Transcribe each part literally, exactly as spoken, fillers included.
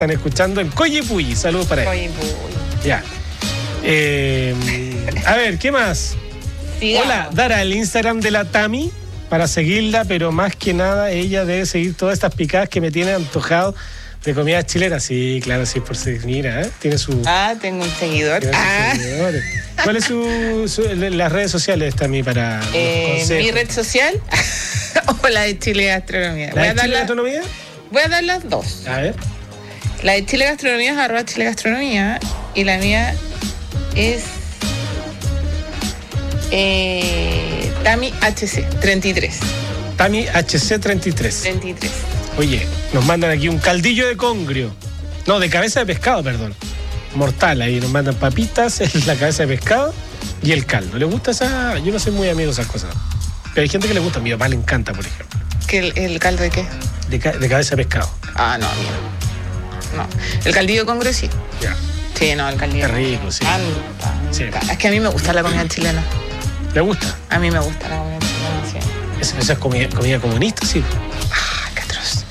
Están escuchando en Coyipulli. Saludos para él. Coyipulli. Ya. Eh, a ver, ¿qué más? Sigamos. Hola, Dara, el Instagram de la Tami para seguirla, pero más que nada ella debe seguir todas estas picadas que me tienen antojado de comida chilena. Sí, claro, sí, por si mira, ¿eh? Tiene su... Ah, tengo un seguidor. tiene sus Ah. seguidores. ¿Cuál es su, su- las redes sociales, Tami, para los Eh, consejos? mi red social o la de Chile Gastronomía. ¿La Voy de a, dar Chile la- Gastronomía? voy a dar las dos. A ver. La de Chile Gastronomía es arroba Chile Gastronomía y la mía es eh, Tami H C treinta y tres. Tami H C treinta y tres. treinta y tres. Oye, nos mandan aquí un caldillo de congrio. No, de cabeza de pescado, perdón. Mortal, ahí nos mandan papitas, la cabeza de pescado y el caldo. ¿Le gusta esa? Yo no soy muy amigo de esas cosas. Pero hay gente que le gusta. A mi papá le encanta, por ejemplo. ¿Que el, el caldo de qué? De, ca- de cabeza de pescado. Ah, no, mira. No. El caldillo con sí. Ya. Sí, no, el caldillo. Qué rico, sí. Anda, Sí. Es que a mí me gusta la comida chilena. ¿Le gusta? A mí me gusta la comida chilena, sí. Esa, esa es comida, comida comunista, sí. Ah, qué atroz.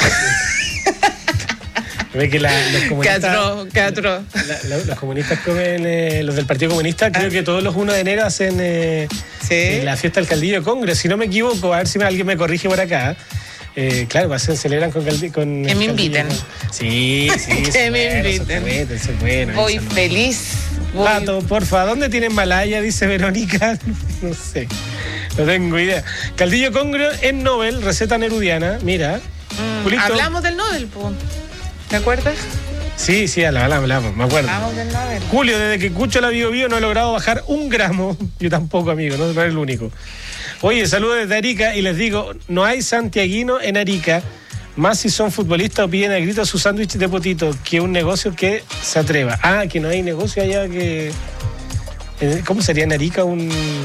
Ve que la- los Qué comunistas... atroz, qué atroz. la- la- los comunistas comen, eh, los del Partido Comunista, creo que todos los uno de enero hacen eh, Sí. eh, la fiesta del caldillo de Congre. Si no me equivoco, a ver si me- alguien me corrige por acá. Eh, claro, hacen, celebran con caldillo. Con Que el me caldillo. inviten. Sí, sí. Que son me buenos, inviten. son buenos, son buenos, Voy son buenos. feliz. Voy... Pato, porfa, ¿dónde tienen Malaya? Dice Verónica. No sé. No tengo idea. Caldillo Congre en Nobel, receta nerudiana. Mira. Mm, Julito. hablamos del Nobel, po. ¿Te acuerdas? Sí, sí, hablamos, hablamos, me acuerdo. Hablamos del Nobel. Julio, desde que escucho la Bio Bio no he logrado bajar un gramo. Yo tampoco, amigo, no, no eres el único. Oye, saludos desde Arica y les digo, no hay santiaguino en Arica, más si son futbolistas o piden a gritos su sándwich de potito, que un negocio que se atreva. Ah, que no hay negocio allá que... ¿Cómo sería en Arica un...?